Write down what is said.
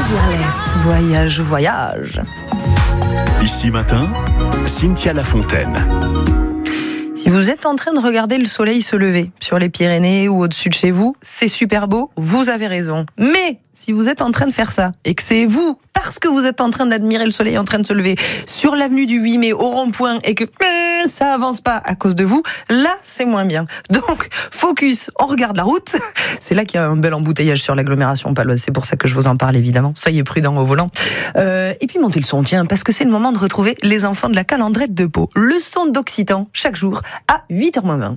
Desireless, voyage. Ici matin, Cynthia Lafontaine. Si vous êtes en train de regarder le soleil se lever sur les Pyrénées ou au-dessus de chez vous, c'est super beau, vous avez raison. Mais si vous êtes en train de faire ça et que c'est vous, parce que vous êtes en train d'admirer le soleil en train de se lever sur l'avenue du 8 mai au rond-point et que ça avance pas à cause de vous, là c'est moins bien. Donc focus, on regarde la route. C'est là qu'il y a un bel embouteillage sur l'agglomération paloise, c'est pour ça que je vous en parle évidemment. Soyez prudents au volant. Et puis montez le son, tiens, parce que c'est le moment de retrouver les enfants de la Calandrette de Pau. Le son d'Occitan chaque jour à 8h20.